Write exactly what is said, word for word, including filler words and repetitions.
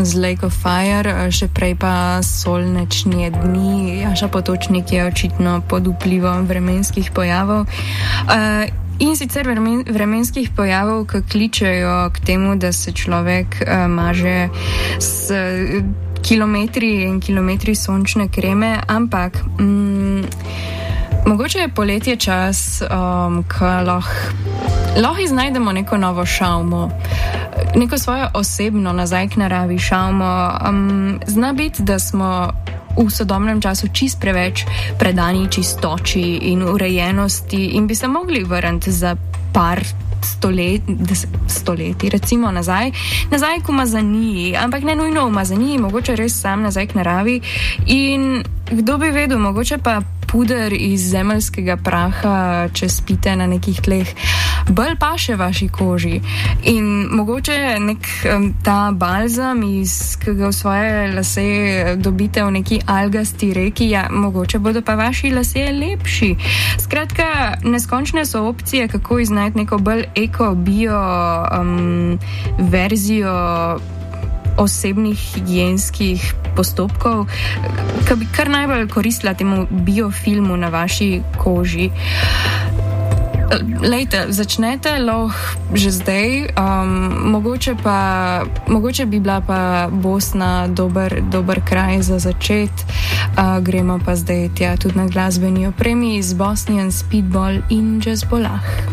z Lake of Fire, še prej pa Solnečne dni. Jaša Potočnik je očitno pod vplivom vremenskih pojavov. Uh, In sicer vremen, vremenskih pojavov, ki kličejo k temu, da se človek uh, maže s kilometri in kilometri sončne kreme, ampak mm, mogoče je poletje čas, um, ko lahko lah iznajdemo neko novo šavmo, neko svojo osebno nazaj k naravi šavmo. Um, zna biti, da smo v sodobnem času čist preveč predani čistoči in urejenosti in bi se mogli vrniti za par stolet, stoletij, recimo nazaj, nazaj k umazaniji, ampak ne nujno umazaniji, mogoče res sam nazaj k naravi in kdo bi vedel, mogoče pa puder iz zemeljskega praha, če spite na nekih tleh, bolj paše vaši koži. In mogoče nek um, ta balzam, iz, ki ga v svoje lase dobite v neki algasti reki, ja, mogoče bodo pa vaši lasje lepši. Skratka, neskončne so opcije, kako iznajti neko bolj eko, bio um, verzijo osebnih higienskih postopkov, ki bi kar najbolj koristila temu biofilmu na vaši koži. Lejte, začnete lahko že zdaj, um, mogoče pa, mogoče bi bila pa Bosna dober, dober kraj za začet. Uh, gremo pa zdaj tja tudi na glasbeni opremi z Bosnian Speedball in Jazzbolah.